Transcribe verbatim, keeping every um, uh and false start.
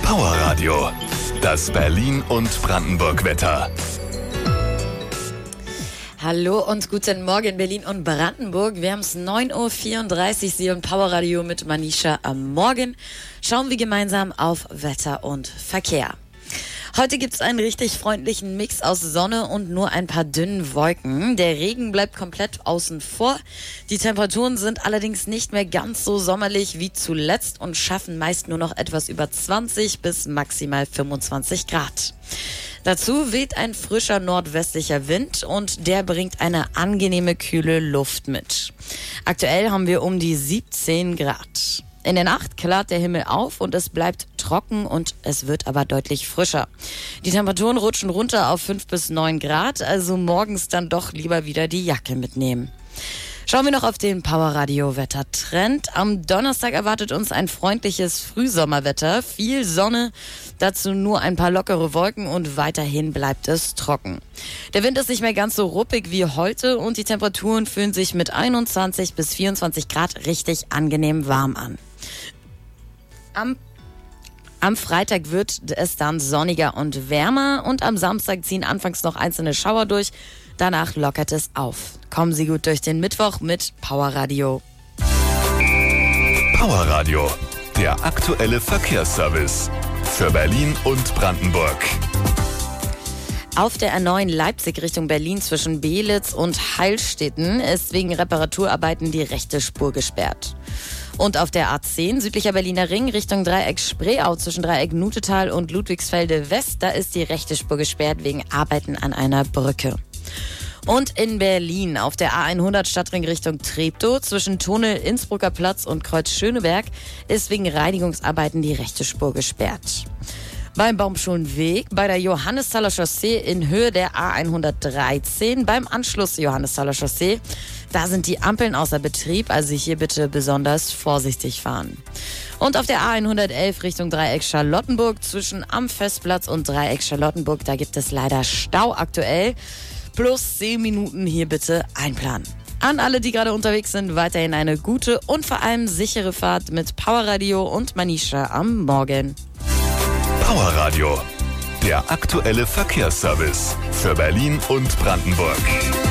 Powerradio, das Berlin- und Brandenburg-Wetter. Hallo und guten Morgen Berlin und Brandenburg. Wir haben es neun Uhr vierunddreißig, Sie und Powerradio mit Manisha am Morgen. Schauen wir gemeinsam auf Wetter und Verkehr. Heute gibt's einen richtig freundlichen Mix aus Sonne und nur ein paar dünnen Wolken. Der Regen bleibt komplett außen vor. Die Temperaturen sind allerdings nicht mehr ganz so sommerlich wie zuletzt und schaffen meist nur noch etwas über zwanzig bis maximal fünfundzwanzig Grad. Dazu weht ein frischer nordwestlicher Wind und der bringt eine angenehme, kühle Luft mit. Aktuell haben wir um die siebzehn Grad. In der Nacht klart der Himmel auf und es bleibt trocken und es wird aber deutlich frischer. Die Temperaturen rutschen runter auf fünf bis neun Grad, also morgens dann doch lieber wieder die Jacke mitnehmen. Schauen wir noch auf den Powerradio-Wettertrend. Am Donnerstag erwartet uns ein freundliches Frühsommerwetter, viel Sonne, dazu nur ein paar lockere Wolken und weiterhin bleibt es trocken. Der Wind ist nicht mehr ganz so ruppig wie heute und die Temperaturen fühlen sich mit einundzwanzig bis vierundzwanzig Grad richtig angenehm warm an. Am Am Freitag wird es dann sonniger und wärmer und am Samstag ziehen anfangs noch einzelne Schauer durch. Danach lockert es auf. Kommen Sie gut durch den Mittwoch mit Powerradio. Powerradio, der aktuelle Verkehrsservice für Berlin und Brandenburg. Auf der A neun Leipzig Richtung Berlin zwischen Beelitz und Heilstätten ist wegen Reparaturarbeiten die rechte Spur gesperrt. Und auf der A zehn südlicher Berliner Ring Richtung Dreieck Spreeau zwischen Dreieck Nutetal und Ludwigsfelde West, da ist die rechte Spur gesperrt wegen Arbeiten an einer Brücke. Und in Berlin auf der A hundert Stadtring Richtung Treptow zwischen Tunnel Innsbrucker Platz und Kreuz Schöneberg ist wegen Reinigungsarbeiten die rechte Spur gesperrt. Beim Baumschulenweg bei der Johannesthaler Chaussee in Höhe der A hundertdreizehn beim Anschluss Johannesthaler Chaussee, da sind die Ampeln außer Betrieb, also hier bitte besonders vorsichtig fahren. Und auf der A hundertelf Richtung Dreieck Charlottenburg zwischen am Festplatz und Dreieck Charlottenburg, da gibt es leider Stau aktuell. Plus zehn Minuten hier bitte einplanen. An alle, die gerade unterwegs sind, weiterhin eine gute und vor allem sichere Fahrt mit Powerradio und Manisha am Morgen. Powerradio, der aktuelle Verkehrsservice für Berlin und Brandenburg.